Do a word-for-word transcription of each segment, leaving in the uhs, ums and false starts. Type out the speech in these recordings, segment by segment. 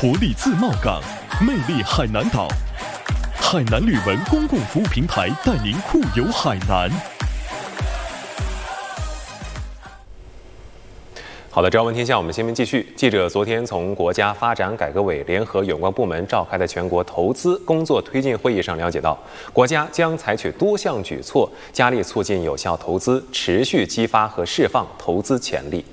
活力自贸港，魅力海南岛。海南旅文公共服务平台带您酷游海南。 好的，朝闻天下，我们新闻继续。记者昨天从国家发展改革委联合有关部门召开的全国投资工作推进会议上了解到，国家将采取多项举措，加力促进有效投资，持续激发和释放投资潜力。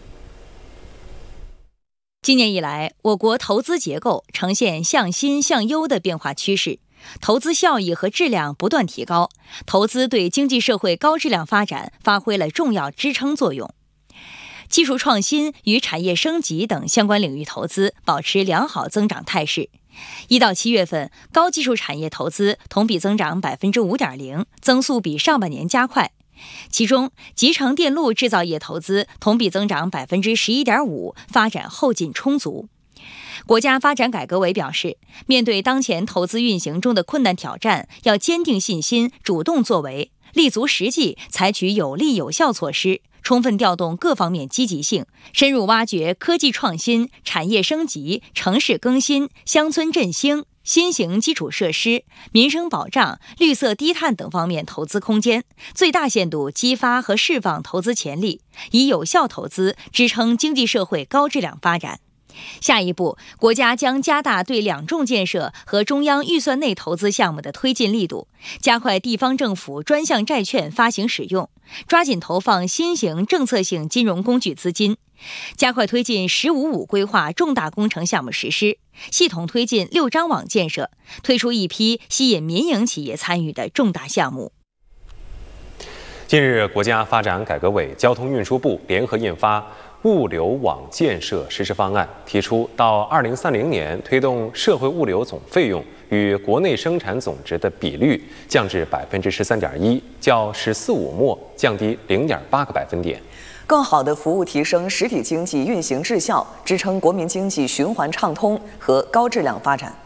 今年以来，我国投资结构呈现向新向优的变化趋势，投资效益和质量不断提高，投资对经济社会高质量发展发挥了重要支撑作用。技术创新与产业升级等相关领域投资保持良好增长态势。一到七月份，高技术产业投资同比增长百分之五点零，增速比上半年加快。其中，集成电路制造业投资同比增长百分之十一点五，发展后劲充足。国家发展改革委表示，面对当前投资运行中的困难挑战，要坚定信心，主动作为，立足实际，采取有力有效措施，充分调动各方面积极性，深入挖掘科技创新、产业升级、城市更新、乡村振兴、新型基础设施、民生保障、绿色低碳等方面投资空间，最大限度激发和释放投资潜力，以有效投资支撑经济社会高质量发展。下一步，国家将加大对两重建设和中央预算内投资项目的推进力度，加快地方政府专项债券发行使用，抓紧投放新型政策性金融工具资金，加快推进“十五五”规划重大工程项目实施，系统推进六张网建设，推出一批吸引民营企业参与的重大项目。 近日，国家发展改革委、交通运输部联合印发物流网建设实施方案，提出到二零三零年推动社会物流总费用与国内生产总值的比率降至百分之十三点一，较“十四五”末降低零点八个百分点。 更好地服务提升实体经济运行质效，支撑国民经济循环畅通和高质量发展。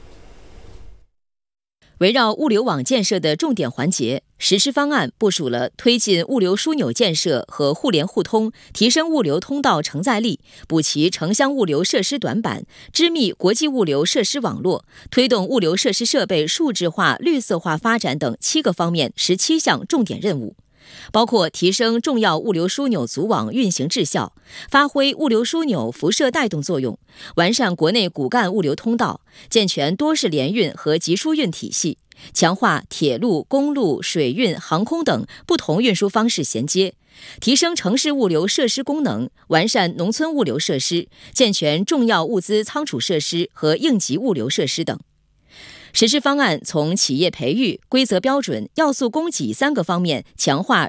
围绕物流网建设的重点环节，实施方案部署了推进物流枢纽建设和互联互通，提升物流通道承载力，补齐城乡物流设施短板，织密国际物流设施网络，推动物流设施设备数字化、绿色化发展等七个方面十七项重点任务。包括提升重要物流枢纽组网运行质效，发挥物流枢纽辐射带动作用，完善国内骨干物流通道，健全多式联运和集疏运体系，强化铁路、公路、水运、航空等不同运输方式衔接，提升城市物流设施功能，完善农村物流设施，健全重要物资仓储设施和应急物流设施等。实施方案从企业培育、规则标准、要素供给三个方面强化